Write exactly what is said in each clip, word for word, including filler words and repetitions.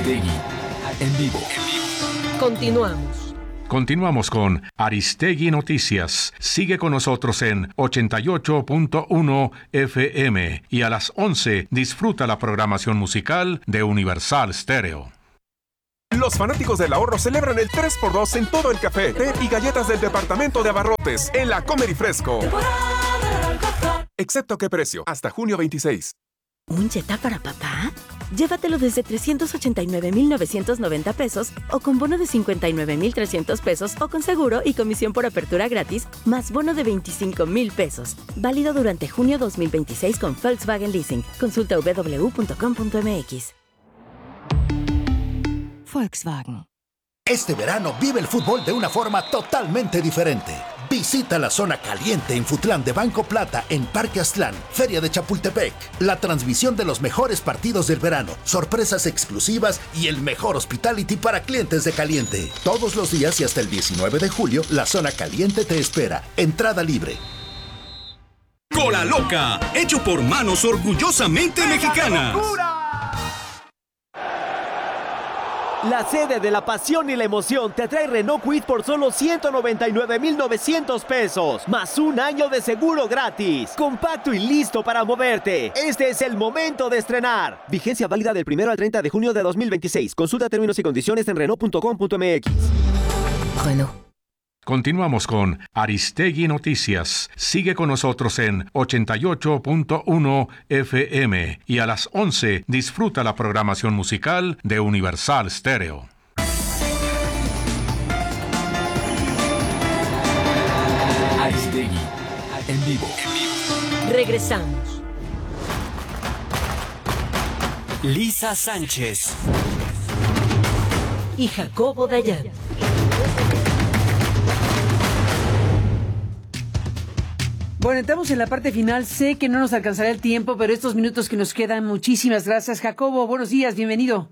Aristegui en vivo. Continuamos. Continuamos con Aristegui Noticias. Sigue con nosotros en ochenta y ocho punto uno F M y a las once disfruta la programación musical de Universal Stereo. Los fanáticos del ahorro celebran el tres por dos en todo el café, té y galletas del departamento de abarrotes en la Comer y Fresco. Excepto qué precio, hasta junio veintiséis. ¿Un Jetta para papá? Llévatelo desde trescientos ochenta y nueve mil novecientos noventa pesos o con bono de cincuenta y nueve mil trescientos pesos o con seguro y comisión por apertura gratis, más bono de veinticinco mil pesos. Válido durante junio dos mil veintiséis con Volkswagen Leasing. Consulta doble u doble u doble u punto com punto m x. Volkswagen. Este verano vive el fútbol de una forma totalmente diferente. Visita la zona caliente en Futlán de Banco Plata en Parque Aztlán, Feria de Chapultepec. La transmisión de los mejores partidos del verano, sorpresas exclusivas y el mejor hospitality para clientes de Caliente. Todos los días y hasta el diecinueve de julio, la zona caliente te espera. Entrada libre. Cola Loca, hecho por manos orgullosamente mexicanas. La sede de la pasión y la emoción te trae Renault Kwid por solo ciento noventa y nueve mil novecientos pesos, más un año de seguro gratis. Compacto y listo para moverte. Este es el momento de estrenar. Vigencia válida del primero al treinta de junio de dos mil veintiséis. Consulta términos y condiciones en renault punto com punto m x. Renault. Continuamos con Aristegui Noticias. Sigue con nosotros en ochenta y ocho punto uno F M y a las once disfruta la programación musical de Universal Stereo. Aristegui en vivo. Regresamos. Lisa Sánchez Y Jacobo Dayan. Bueno, entramos en la parte final. Sé que no nos alcanzará el tiempo, pero estos minutos que nos quedan, muchísimas gracias. Jacobo, buenos días, bienvenido.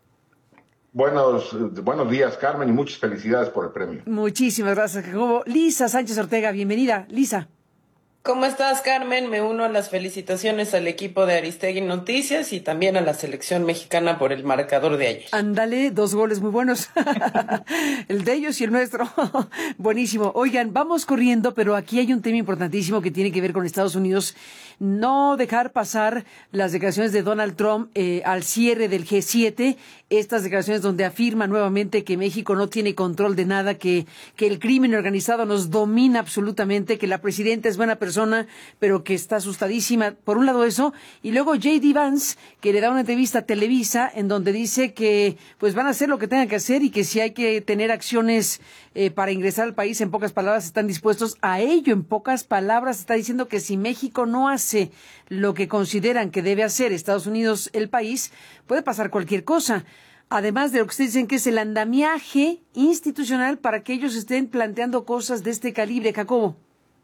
Buenos, buenos días, Carmen, y muchas felicidades por el premio. Muchísimas gracias, Jacobo. Lisa Sánchez Ortega, bienvenida. Lisa. ¿Cómo estás, Carmen? Me uno a las felicitaciones al equipo de Aristegui Noticias y también a la selección mexicana por el marcador de ayer. Ándale, dos goles muy buenos. El de ellos y el nuestro. Buenísimo. Oigan, vamos corriendo, pero aquí hay un tema importantísimo que tiene que ver con Estados Unidos. No dejar pasar las declaraciones de Donald Trump eh, al cierre del G siete. Estas declaraciones donde afirma nuevamente que México no tiene control de nada, que, que el crimen organizado nos domina absolutamente, que la presidenta es buena persona, pero que está asustadísima. Por un lado eso, y luego J D Vance, que le da una entrevista a Televisa, en donde dice que pues van a hacer lo que tengan que hacer y que si hay que tener acciones eh, para ingresar al país, en pocas palabras, están dispuestos a ello. En pocas palabras, está diciendo que si México no hace lo que consideran que debe hacer Estados Unidos, el país, puede pasar cualquier cosa. Además de lo que ustedes dicen que es el andamiaje institucional para que ellos estén planteando cosas de este calibre, Jacobo.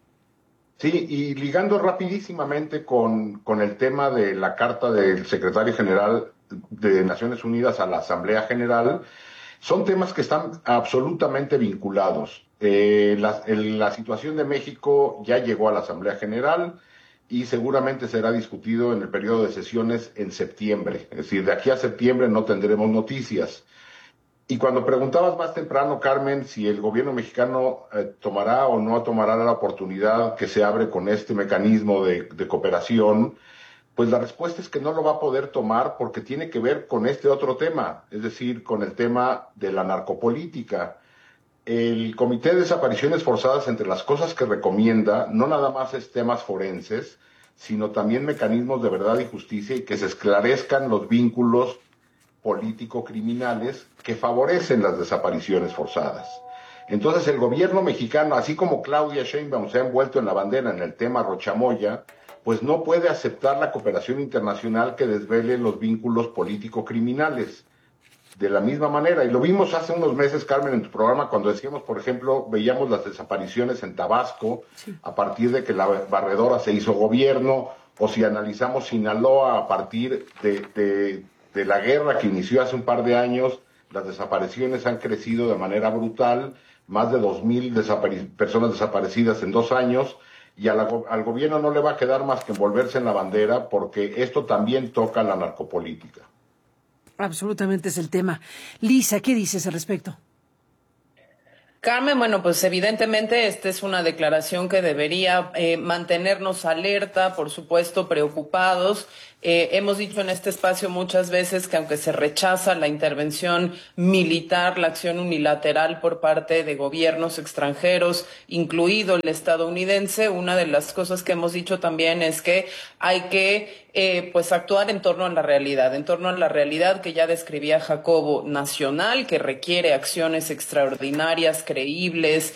Sí, y ligando rapidísimamente con, con el tema de la carta del secretario general de Naciones Unidas a la Asamblea General, son temas que están absolutamente vinculados. Eh, la, el, la situación de México ya llegó a la Asamblea General y seguramente será discutido en el periodo de sesiones en septiembre. Es decir, de aquí a septiembre no tendremos noticias. Y cuando preguntabas más temprano, Carmen, si el gobierno mexicano eh, tomará o no tomará la oportunidad que se abre con este mecanismo de, de cooperación, pues la respuesta es que no lo va a poder tomar porque tiene que ver con este otro tema, es decir, con el tema de la narcopolítica. El Comité de Desapariciones Forzadas, entre las cosas que recomienda, no nada más es temas forenses, sino también mecanismos de verdad y justicia y que se esclarezcan los vínculos político-criminales que favorecen las desapariciones forzadas. Entonces el gobierno mexicano, así como Claudia Sheinbaum se ha envuelto en la bandera en el tema Rochamoya, pues no puede aceptar la cooperación internacional que desvele los vínculos político-criminales. De la misma manera, y lo vimos hace unos meses, Carmen, en tu programa, cuando decíamos, por ejemplo, veíamos las desapariciones en Tabasco, sí, a partir de que la barredora se hizo gobierno, o si analizamos Sinaloa a partir de, de, de la guerra que inició hace un par de años, las desapariciones han crecido de manera brutal, más de dos mil desapare- personas desaparecidas en dos años, y a la, al gobierno no le va a quedar más que envolverse en la bandera, porque esto también toca la narcopolítica. Absolutamente es el tema. Lisa, ¿qué dices al respecto? Carmen, bueno, pues evidentemente esta es una declaración que debería eh, mantenernos alerta, por supuesto, preocupados. Eh, hemos dicho en este espacio muchas veces que aunque se rechaza la intervención militar, la acción unilateral por parte de gobiernos extranjeros, incluido el estadounidense, una de las cosas que hemos dicho también es que hay que eh, pues actuar en torno a la realidad, en torno a la realidad que ya describía Jacobo, nacional, que requiere acciones extraordinarias, creíbles,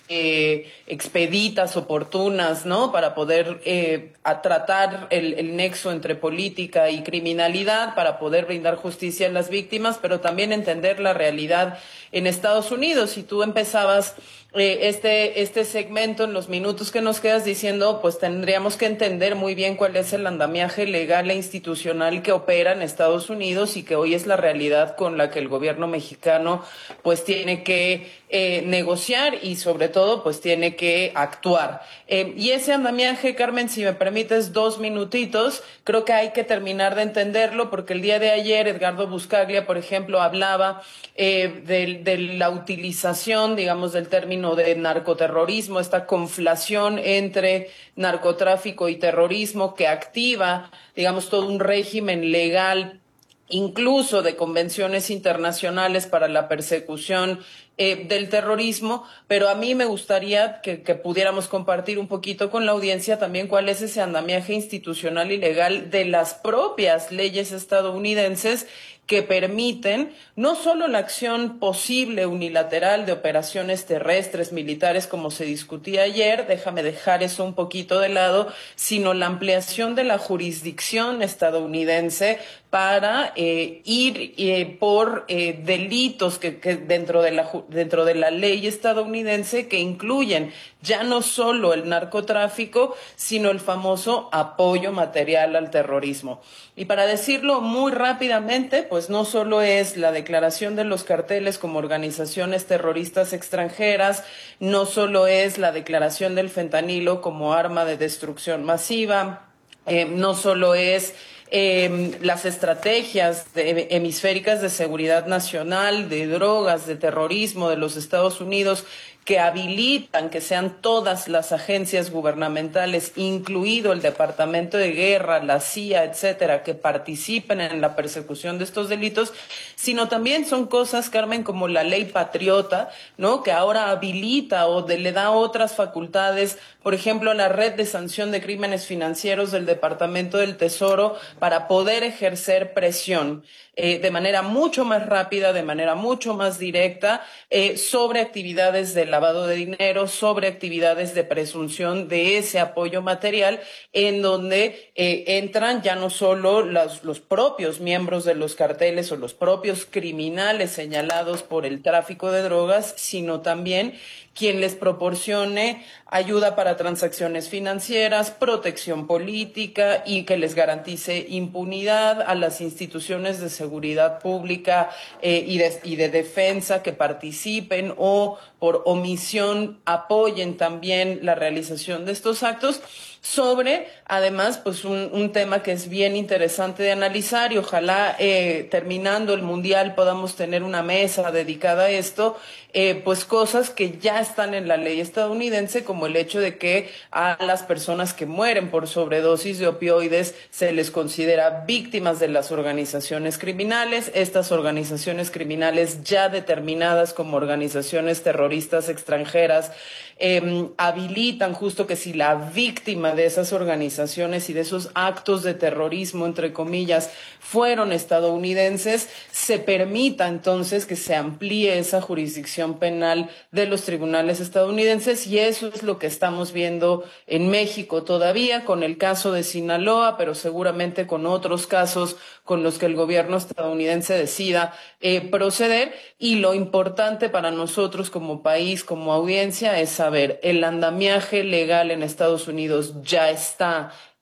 Eh, expeditas, oportunas, ¿no? Para poder eh, a tratar el, el nexo entre política y criminalidad, para poder brindar justicia a las víctimas, pero también entender la realidad en Estados Unidos. Y tú empezabas eh, este, este segmento en los minutos que nos quedas diciendo, pues tendríamos que entender muy bien cuál es el andamiaje legal e institucional que opera en Estados Unidos y que hoy es la realidad con la que el gobierno mexicano pues tiene que eh, negociar y sobre todo pues tiene que actuar. Eh, y ese andamiaje, Carmen, si me permites dos minutitos, creo que hay que terminar de entenderlo porque el día de ayer Edgardo Buscaglia, por ejemplo, hablaba eh, de, de la utilización, digamos, del término de narcoterrorismo, esta conflación entre narcotráfico y terrorismo que activa, digamos, todo un régimen legal, incluso de convenciones internacionales para la persecución eh, del terrorismo, pero a mí me gustaría que, que pudiéramos compartir un poquito con la audiencia también cuál es ese andamiaje institucional y legal de las propias leyes estadounidenses que permiten no solo la acción posible unilateral de operaciones terrestres, militares, como se discutía ayer, déjame dejar eso un poquito de lado, sino la ampliación de la jurisdicción estadounidense para eh, ir eh, por eh, delitos que, que dentro de la dentro de la ley estadounidense que incluyen ya no solo el narcotráfico, sino el famoso apoyo material al terrorismo. Y para decirlo muy rápidamente, pues no solo es la declaración de los carteles como organizaciones terroristas extranjeras, no solo es la declaración del fentanilo como arma de destrucción masiva, eh, no solo es Eh, las estrategias de, hemisféricas de seguridad nacional, de drogas, de terrorismo de los Estados Unidos que habilitan que sean todas las agencias gubernamentales, incluido el Departamento de Guerra, la C I A, etcétera, que participen en la persecución de estos delitos, sino también son cosas, Carmen, como la ley patriota, ¿no? Que ahora habilita o de, le da otras facultades, por ejemplo, a la red de sanción de crímenes financieros del Departamento del Tesoro para poder ejercer presión eh, de manera mucho más rápida, de manera mucho más directa, eh, sobre actividades de lavado de dinero, sobre actividades de presunción de ese apoyo material, en donde eh, entran ya no solo los, los propios miembros de los carteles o los propios criminales señalados por el tráfico de drogas, sino también quien les proporcione ayuda para transacciones financieras, protección política y que les garantice impunidad a las instituciones de seguridad pública eh, y, de, y de defensa que participen o por omisión apoyen también la realización de estos actos, sobre, además, pues un, un tema que es bien interesante de analizar y ojalá eh, terminando el Mundial podamos tener una mesa dedicada a esto, eh, pues cosas que ya están en la ley estadounidense, como el hecho de que a las personas que mueren por sobredosis de opioides se les considera víctimas de las organizaciones criminales, estas organizaciones criminales ya determinadas como organizaciones terroristas extranjeras, Eh, habilitan justo que si la víctima de esas organizaciones y de esos actos de terrorismo, entre comillas, fueron estadounidenses, se permita entonces que se amplíe esa jurisdicción penal de los tribunales estadounidenses, y eso es lo que estamos viendo en México todavía con el caso de Sinaloa, pero seguramente con otros casos con los que el gobierno estadounidense decida eh, proceder. Y lo importante para nosotros como país, como audiencia, es saber, el andamiaje legal en Estados Unidos ya está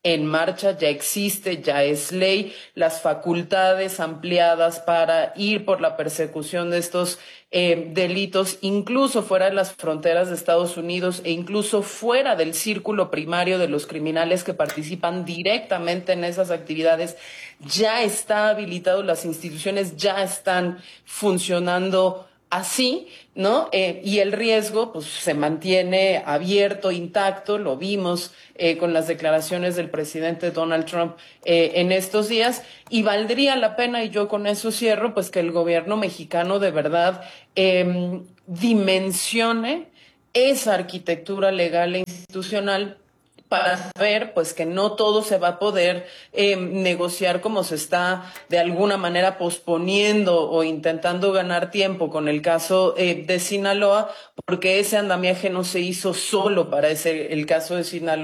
en marcha, ya existe, ya es ley, las facultades ampliadas para ir por la persecución de estos eh, delitos, incluso fuera de las fronteras de Estados Unidos e incluso fuera del círculo primario de los criminales que participan directamente en esas actividades, ya está habilitado, las instituciones ya están funcionando así, ¿no? Eh, y el riesgo, pues, se mantiene abierto, intacto, lo vimos eh, con las declaraciones del presidente Donald Trump eh, en estos días, y valdría la pena, y yo con eso cierro, pues que el gobierno mexicano de verdad eh, dimensione esa arquitectura legal e institucional para ver pues que no todo se va a poder eh, negociar como se está de alguna manera posponiendo o intentando ganar tiempo con el caso eh, de Sinaloa, porque ese andamiaje no se hizo solo para ese el caso de Sinaloa.